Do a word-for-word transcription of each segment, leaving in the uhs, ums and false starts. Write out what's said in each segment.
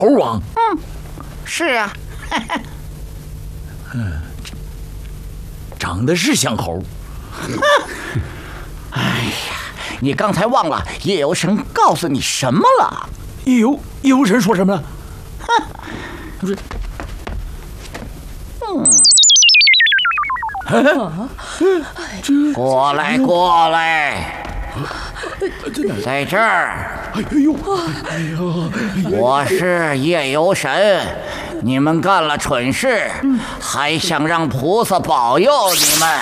猴王。 嗯，是啊。 嗯，长得是像猴。 哎呀，你刚才忘了夜游神告诉你什么了？ 夜游夜游神说什么了？不是。 嗯。过来，过来。在这儿。 哎呦， 哎呦，我是夜游神，你们干了蠢事，还想让菩萨保佑你们？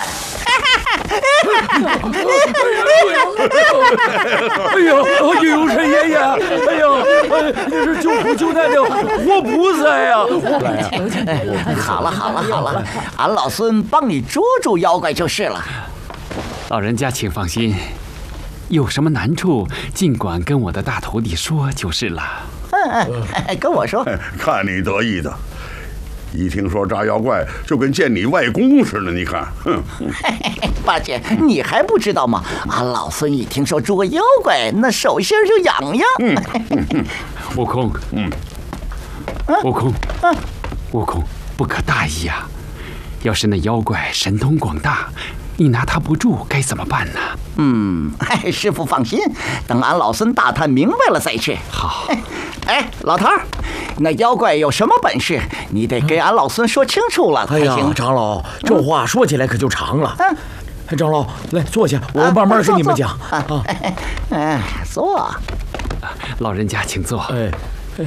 哎呀，夜游神爷爷，哎呀，你是救苦救难的活菩萨呀！来呀！好了好了好了，俺老孙帮你捉住妖怪就是了。 老人家请放心。有什么难处，尽管跟我的大徒弟说就是了。 嗯嗯，跟我说。 看你得意的，一听说抓妖怪，就跟见你外公似的。你看，哼。 八戒，你还不知道吗？俺老孙一听说捉妖怪，那手心就痒痒。 嗯嗯嗯、悟空，嗯，悟空，嗯，悟空，不可大意呀！要是那妖怪神通广大。你拿他不住该怎么办呢？ 嗯，哎，师傅放心，等俺老孙大探明白了再去。 好。 哎，老头儿，那妖怪有什么本事？你得给俺老孙说清楚了才行。 哎呀，长老，这话说起来可就长了。嗯，哎，长老，来坐下，我慢慢跟你们讲。啊， 哎，坐。 老人家请坐。 哎，哎，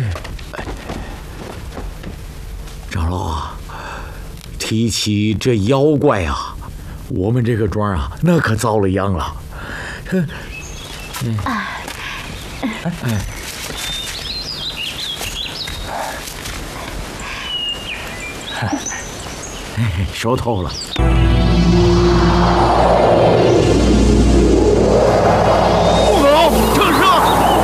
长老啊，提起这妖怪啊。我们这个庄啊，那可遭了殃了。嗯，哎，哎，哎，熟透了。不好，正是。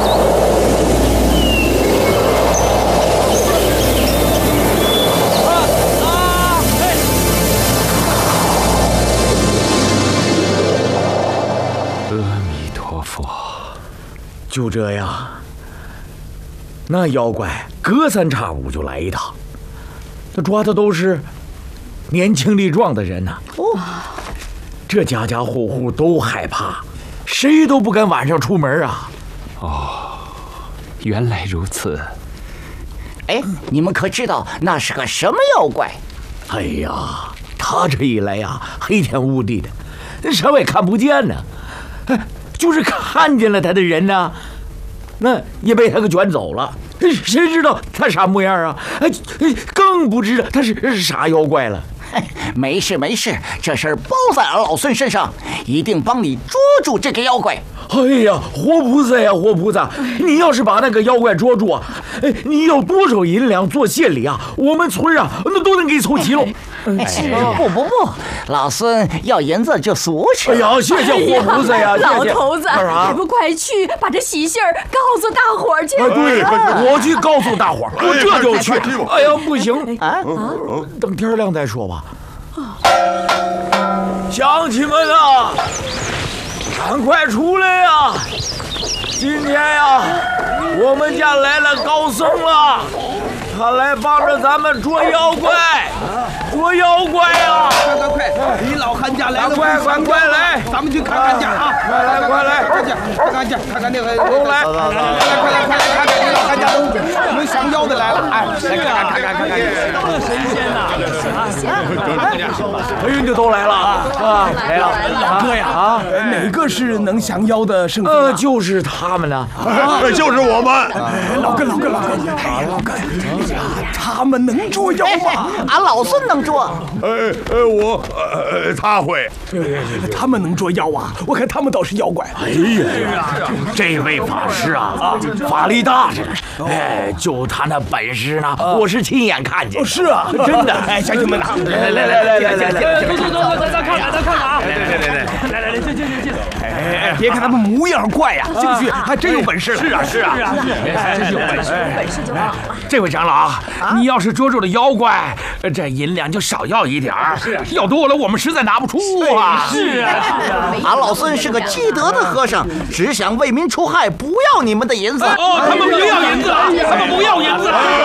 就这样，那妖怪隔三差五就来一趟，他抓的都是年轻力壮的人呐、啊。哦，这家家户户都害怕，谁都不敢晚上出门啊。 哦，原来如此。 哎，你们可知道那是个什么妖怪？ 哎呀，他这一来呀，黑天乌地的，什么也看不见呢。哎。就是看见了他的人呢，那也被他给卷走了。谁知道他啥模样啊？更不知道他是啥妖怪了。 没事没事，这事儿包在俺老孙身上，一定帮你捉住这个妖怪。 哎呀，活菩萨呀，活菩萨！你要是把那个妖怪捉住啊，哎，你要多少银两做谢礼啊？我们村啊，那都能给凑齐喽。 哎，不不不，老孙要银子就俗气。 哎呀，谢谢活菩萨呀！ 老头子，还不快去把这喜信儿告诉大伙儿去？ 啊，对，我去告诉大伙儿，我这就去。哎呀，不行啊，等天亮再说吧。乡亲们啊！赶快出来呀！今天呀，我们家来了高僧了，他来帮着咱们捉妖怪，捉妖怪呀！ 快快快！李老汉家来了， 快快快来！ 咱们去看看家啊！ 快来快来！ 快去看看家，看看那个都来！ 快来快来快来看看李老汉家都我们降妖的来了！哎，来看看看看看看， 神仙呐！ 哎呦，就都来了啊！来了， 老哥呀啊！哪个是能降妖的圣僧？ 呃，就是他们呢， 就是我们。 老哥老哥老哥，哎老哥，他们能捉妖吗？ 俺老孙能捉。 呃呃，我呃他会。 他们能捉妖啊！我看他们倒是妖怪。 哎呀，这位法师啊啊，法力大着呢。哎，就他那本事呢，我是亲眼看见。 是啊， 真的。 哎，乡亲们呐， 来来来来来来来， 走走走，咱咱看看，咱看看啊！ 来来来来来来来，进进进进。哎，别看他们模样怪呀，进去还真有本事了。 是啊是啊， 真有本事，有本事就好了。 这位长老，你要是捉住了妖怪，这银两就少要一点儿，要多了我们实在拿不出啊。 是啊，俺老孙是个积德的和尚，只想为民除害，不要你们的银子。 哦，他们不要银子啊！他们不要银子啊！